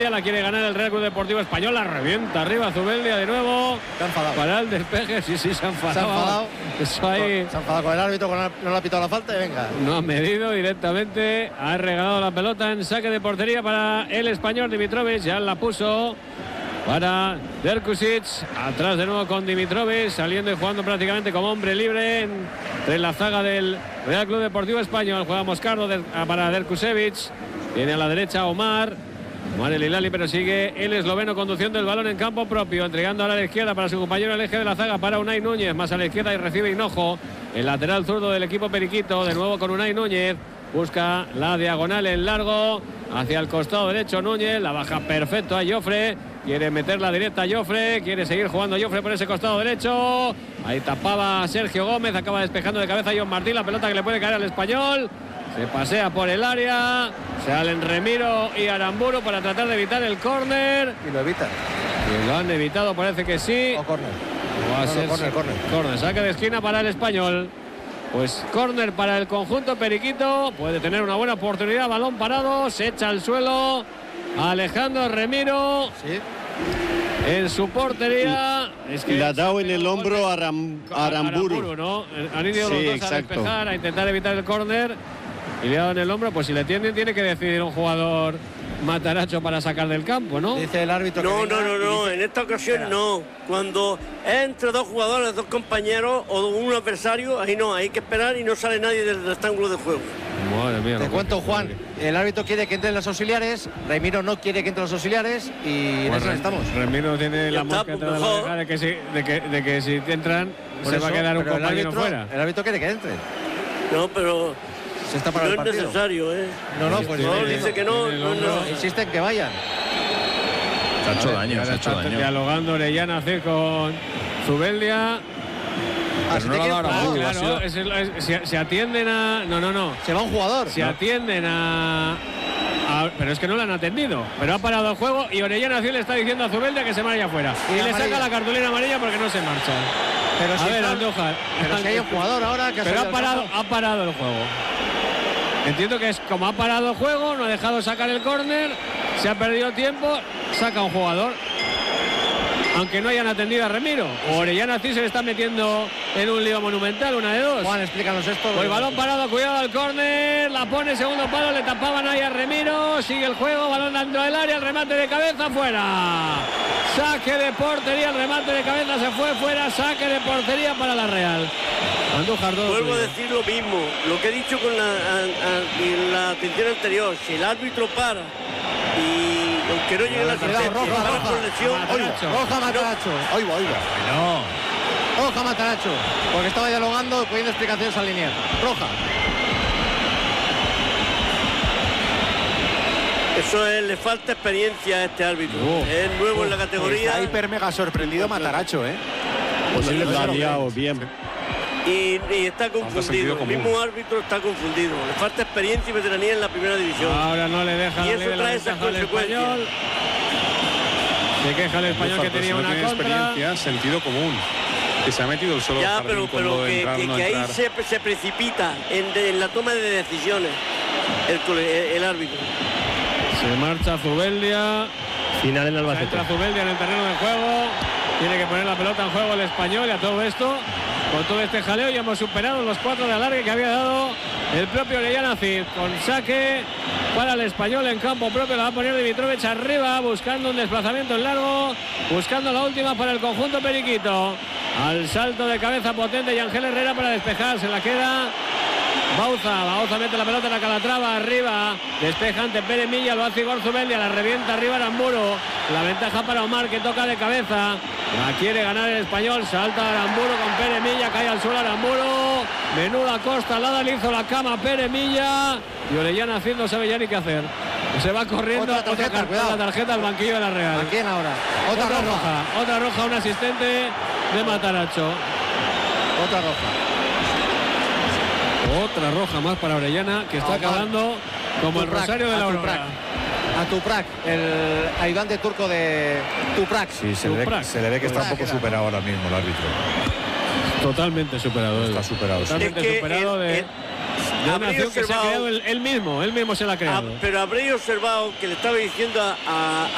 La quiere ganar el Real Club Deportivo Español, la revienta arriba Zubeldia de nuevo. Se ha enfadado. Para el despeje, sí, se ha enfadado. Se ha enfadado. Eso ahí. Se ha enfadado con el árbitro, no le ha pitado la falta y venga. No ha medido directamente, ha regalado la pelota en saque de portería para el español Dimitrovic, ya la puso para Derkusic, atrás de nuevo con Dimitrovic, saliendo y jugando prácticamente como hombre libre entre la zaga del Real Club Deportivo Español. Juega Moscardo para Derkusevic, viene a la derecha Omar el Hilali, pero sigue el esloveno conduciendo el balón en campo propio, entregando ahora a la izquierda para su compañero el eje de la zaga, para Unai Núñez, más a la izquierda y recibe Hinojo, el lateral zurdo del equipo periquito, de nuevo con Unai Núñez, busca la diagonal en largo, hacia el costado derecho Núñez, la baja perfecto a Jofre, quiere meterla directa a Jofre, quiere seguir jugando Jofre por ese costado derecho, ahí tapaba Sergio Gómez, acaba despejando de cabeza a John Martín, la pelota que le puede caer al español. Se pasea por el área, salen Remiro y Aramburu para tratar de evitar el córner. Y lo evitan. Y lo han evitado, parece que sí. O córner. Va a ser córner. Saque de esquina para el español. Pues córner para el conjunto periquito. Puede tener una buena oportunidad. Balón parado, se echa al suelo Alejandro Remiro. Sí. En su portería. Es que le ha dado en el hombro a Aramburu, ¿no? Han ido los dos a despejar, a intentar evitar el córner. Y le ha dado en el hombro, pues si le tienen, tiene que decidir un jugador Mataracho para sacar del campo, ¿no? Dice el árbitro. No, en esta ocasión no. Cuando es entre dos jugadores, dos compañeros o un adversario, ahí no, hay que esperar y no sale nadie del rectángulo de juego. Madre mía. Te cuento, Juan, el árbitro quiere que entren los auxiliares, Remiro no quiere que entren los auxiliares y en eso estamos. Remiro tiene la mosca de la oreja de que si entran se va a quedar un compañero fuera. El árbitro quiere que entren. No, pero se está para no el partido. Es necesario, ¿eh? No, pues no, dice que no. Insisten que vayan. Se ha hecho daño, se ha hecho daño. Dialogando Orellana con Zubeldia. Pero no lo ha dado claro, se atienden a... No. Se va un jugador. Se atienden a... Pero es que no lo han atendido. Pero ha parado el juego y Orellana le está diciendo a Zubeldia que se vaya afuera. Y le saca la cartulina amarilla porque no se marcha. Pero a ver, Andújar. Pero si hay un jugador ahora que pero ha parado el juego. Entiendo que es como ha parado el juego, no ha dejado sacar el córner, se ha perdido tiempo, saca un jugador. Aunque no hayan atendido a Remiro. Orellana sí se le está metiendo en un lío monumental, una de dos. Juan, explícanos esto. Pues balón parado, cuidado al córner, la pone segundo palo, le tapaban ahí a Remiro, sigue el juego, balón dentro del área, el remate de cabeza fuera. Saque de portería, el remate de cabeza se fue fuera, saque de portería para la Real. Andújar, vuelvo a decir lo mismo, lo que he dicho con la atención anterior, si el árbitro para y aunque no llegue la sentencia, roja Mataracho. Oiga. No. Roja Mataracho, porque estaba dialogando, poniendo explicaciones al lineal. Roja. Eso es, le falta experiencia a este árbitro. Es nuevo en la categoría. Está hiper mega sorprendido Mataracho, ¿eh? Pues lo ha liado bien. Y está confundido, el mismo árbitro está confundido. Le falta experiencia y veteranía en la primera división. Ahora no le deja. Y eso trae esas consecuencias. Se queja el español que tenía una contra. Experiencia, sentido común. Que se ha metido el solo. Ya, pero que ahí se precipita en la toma de decisiones el árbitro. Se marcha Zubeldia. Final en Albacete. Entra Zubeldia en el terreno de juego. Tiene que poner la pelota en juego el español y a todo esto. Con todo este jaleo ya hemos superado los 4 de alargue que había dado el propio Orellana Cid. Con saque para el español en campo propio, la va a poner Dimitrovic arriba, buscando un desplazamiento en largo, buscando la última para el conjunto periquito. Al salto de cabeza potente y Ángel Herrera para despejar, se la queda Bauza mete la pelota en la Calatrava, arriba, despeja ante Pere Milla, lo hace Igor Zubeldia, la revienta arriba Aramburu, la ventaja para Omar que toca de cabeza, la quiere ganar el español, salta Aramburu con Pere Milla, cae al suelo Aramburu, menuda costalada, le hizo la cama a Pere Milla y Orellana Cid no sabe ya ni qué hacer. Se va corriendo otra tarjeta al banquillo de la Real. ¿A quién ahora? Otra roja, un asistente de Mataracho. Otra roja. Otra roja más para Orellana, que está acabando como el rosario de la aurora. A Tuprak, el ayudante turco de Tuprak. Sí, se le ve que está un poco superado ahora mismo el árbitro. Totalmente superado. Está superado. Totalmente superado de una acción que se ha creado él mismo se la ha creado. Pero habréis observado que le estaba diciendo a